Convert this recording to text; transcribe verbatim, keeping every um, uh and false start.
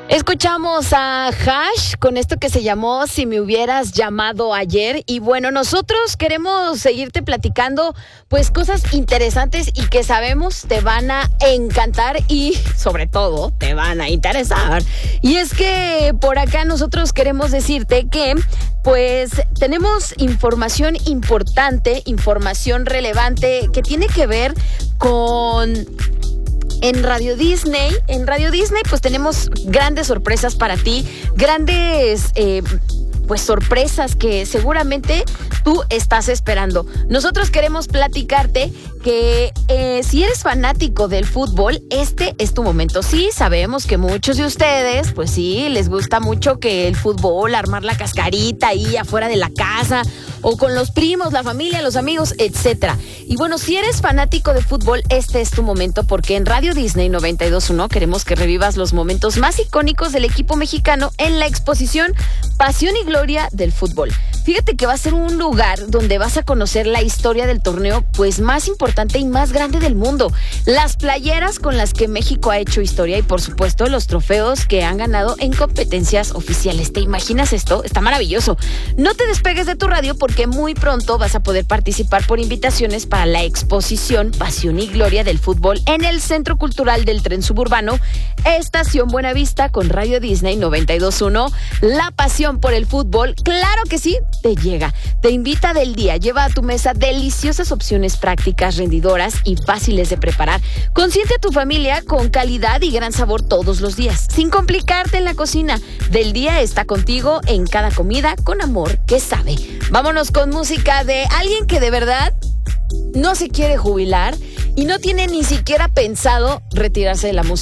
Escuchamos a Hash con esto que se llamó Si me hubieras llamado ayer. Y bueno, nosotros queremos seguirte platicando pues cosas interesantes y que sabemos te van a encantar y sobre todo te van a interesar. Y es que por acá nosotros queremos decirte que pues tenemos información importante, información relevante que tiene que ver con... En Radio Disney, en Radio Disney pues tenemos grandes sorpresas para ti, grandes eh, pues sorpresas que seguramente tú estás esperando. Nosotros queremos platicarte que eh, si eres fanático del fútbol, este es tu momento. Sí, sabemos que muchos de ustedes, pues sí, les gusta mucho que el fútbol, armar la cascarita ahí afuera de la casa, o con los primos, la familia, los amigos, etcétera. Y bueno, si eres fanático de fútbol, este es tu momento, porque en Radio Disney noventa y dos punto uno queremos que revivas los momentos más icónicos del equipo mexicano en la exposición Pasión y Gloria del Fútbol. Fíjate que va a ser un lugar donde vas a conocer la historia del torneo pues más importante y más grande del mundo, las playeras con las que México ha hecho historia y por supuesto los trofeos que han ganado en competencias oficiales. ¿Te imaginas esto? Está maravilloso. No te despegues de tu radio porque muy pronto vas a poder participar por invitaciones para la exposición Pasión y Gloria del Fútbol en el Centro Cultural del Tren Suburbano, Estación Buenavista, con Radio Disney noventa y dos punto uno. La pasión por el fútbol, claro que sí, te llega. Te invita del día, lleva a tu mesa deliciosas opciones prácticas, rendidoras y fáciles de preparar. Consiente a tu familia con calidad y gran sabor todos los días, sin complicarte en la cocina. Del día está contigo en cada comida con amor que sabe. Vámonos con música de alguien que de verdad no se quiere jubilar y no tiene ni siquiera pensado retirarse de la música.